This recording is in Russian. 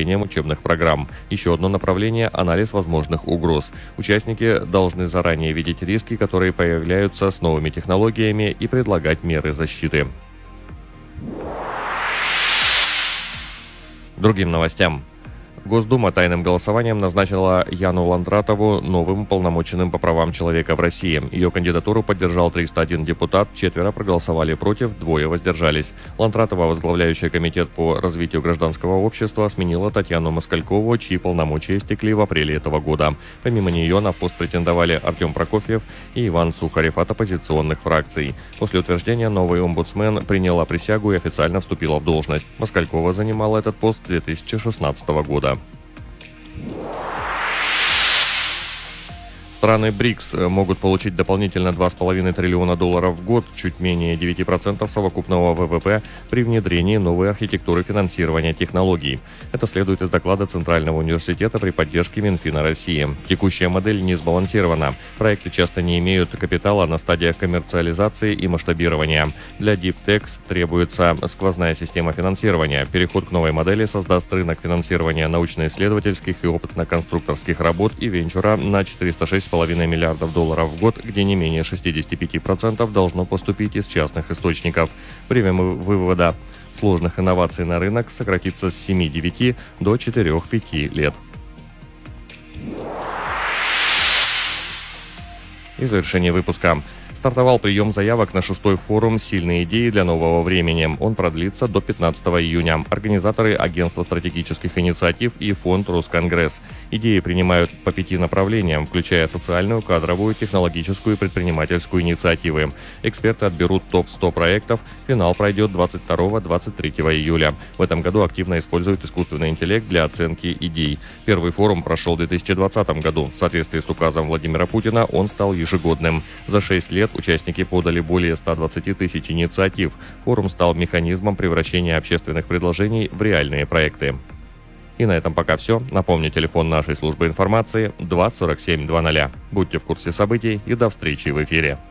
переосмыслением учебных программ. Еще одно направление – анализ возможных угроз. Участники должны заранее видеть риски, которые появляются с новыми технологиями, и предлагать меры защиты. Другим новостям. Госдума тайным голосованием назначила Яну Ландратову новым уполномоченным по правам человека в России. Ее кандидатуру поддержал 301 депутат, 4 проголосовали против, 2 воздержались. Ландратова, возглавляющая комитет по развитию гражданского общества, сменила Татьяну Москалькову, чьи полномочия истекли в апреле этого года. Помимо нее на пост претендовали Артем Прокофьев и Иван Сухарев от оппозиционных фракций. После утверждения новый омбудсмен приняла присягу и официально вступила в должность. Москалькова занимала этот пост с 2016 года. Страны БРИКС могут получить дополнительно $2,5 триллиона в год, чуть менее 9% совокупного ВВП, при внедрении новой архитектуры финансирования технологий. Это следует из доклада Центрального университета при поддержке Минфина России. Текущая модель не сбалансирована. Проекты часто не имеют капитала на стадиях коммерциализации и масштабирования. Для Deep Tech требуется сквозная система финансирования. Переход к новой модели создаст рынок финансирования научно-исследовательских и опытно-конструкторских работ и венчура на $406,5 миллиардов в год, где не менее 65% должно поступить из частных источников. Время вывода сложных инноваций на рынок сократится с 7-9 до 4-5 лет. И завершение выпуска. Стартовал прием заявок на 6-й форум «Сильные идеи для нового времени». Он продлится до 15 июня. Организаторы – Агентство стратегических инициатив и фонд «Росконгресс». Идеи принимают по 5 направлениям, включая социальную, кадровую, технологическую и предпринимательскую инициативы. Эксперты отберут топ-100 проектов. Финал пройдет 22-23 июля. В этом году активно используют искусственный интеллект для оценки идей. Первый форум прошел в 2020 году. В соответствии с указом Владимира Путина он стал ежегодным. За 6 лет участники подали более 120 тысяч инициатив. Форум стал механизмом превращения общественных предложений в реальные проекты. И на этом пока все. Напомню, телефон нашей службы информации 247 00. Будьте в курсе событий и до встречи в эфире.